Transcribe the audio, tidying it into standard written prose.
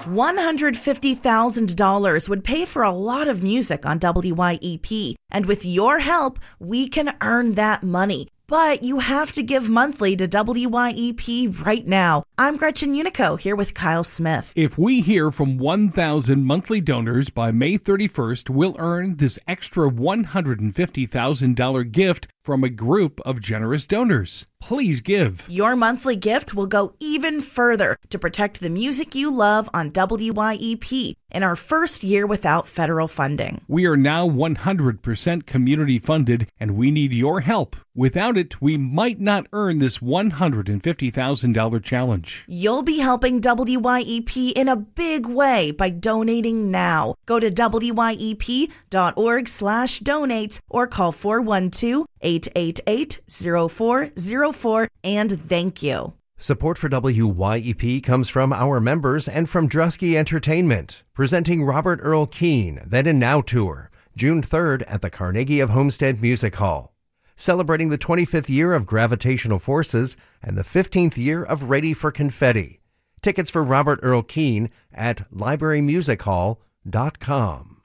$150,000 would pay for a lot of music on WYEP, and with your help, we can earn that money. But you have to give monthly to WYEP right now. I'm Gretchen Unico here with Kyle Smith. If we hear from 1,000 monthly donors by May 31st, we'll earn this extra $150,000 gift from a group of generous donors. Please give. Your monthly gift will go even further to protect the music you love on WYEP in our first year without federal funding. We are now 100% community funded, and we need your help. Without it, we might not earn this $150,000 challenge. You'll be helping WYEP in a big way by donating now. Go to wyep.org/donates or call 412-888-0404 and thank you. Support for WYEP comes from our members and from Drusky Entertainment, presenting Robert Earl Keen, Then and Now Tour, June 3rd at the Carnegie of Homestead Music Hall. Celebrating the 25th year of Gravitational Forces and the 15th year of Ready for Confetti. Tickets for Robert Earl Keen at librarymusichall.com.